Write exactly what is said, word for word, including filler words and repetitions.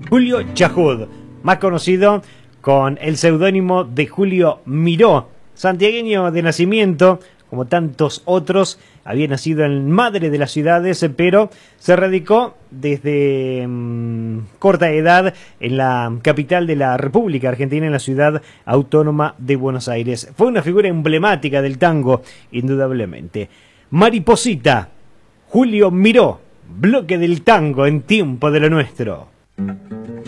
Julio Chajud, más conocido con el seudónimo de Julio Miró, santiagueño de nacimiento, como tantos otros, había nacido en Madre de las Ciudades, pero se radicó desde mmm, corta edad en la capital de la República Argentina, en la ciudad autónoma de Buenos Aires. Fue una figura emblemática del tango, indudablemente. Mariposita, Julio Miró, bloque del tango en Tiempo de lo Nuestro.